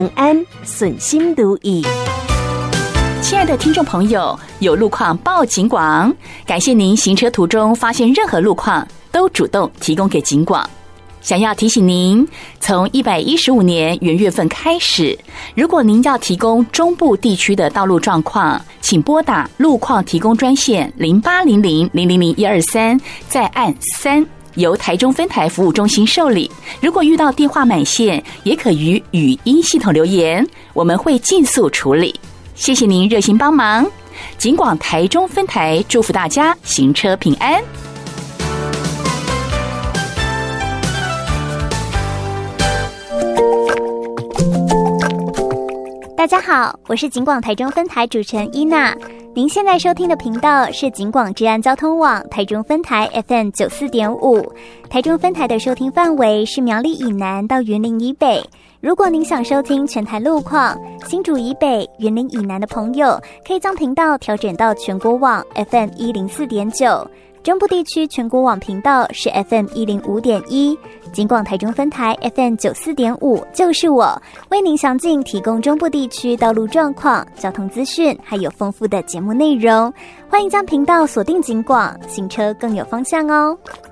平安，顺心如意。 亲爱的听众朋友，有路况报警广，感谢您行车途中发现任何路况都主动提供给警广。想要提醒您，从115年元月份开始，如果您要提供中部地区的道路状况，请拨打路况提供专线0800000123，再按3，由台中分台服务中心受理。如果遇到电话满线，也可于语音系统留言，我们会尽速处理。谢谢您热心帮忙，警广台中分台祝福大家行车平安。 大家好，我是警广台中分台主持人伊娜。您现在收听的频道是警广治安交通网台中分台 FM 94.5，台中分台的收听范围是苗栗以南到云林以北。如果您想收听全台路况，新竹以北、云林以南的朋友，可以将频道调整到全国网 FM 104.9。中部地区全国网频道是 FM 105.1，警广台中分台 FM 94.5，就是我为您详尽提供中部地区道路状况、交通资讯，还有丰富的节目内容。欢迎将频道锁定警广，行车更有方向哦。